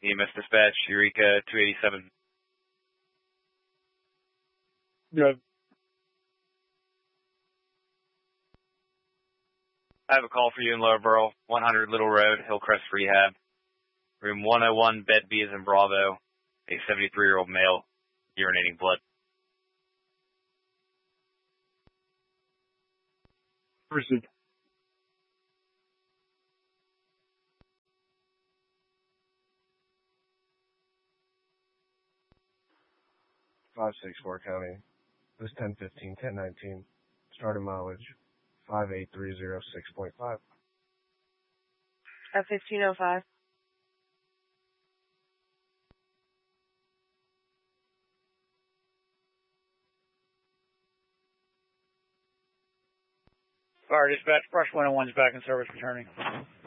EMS dispatch, Eureka 287. Good. I have a call for you in Lower Borough, 100 Little Road, Hillcrest Rehab. Room 101, bed B as in Bravo. A 73-year-old male, urinating blood. Received. .564 County. This 1015, 1019. Starting mileage 58306.5. At 1505. Fire dispatch, Brush 101 is back in service returning.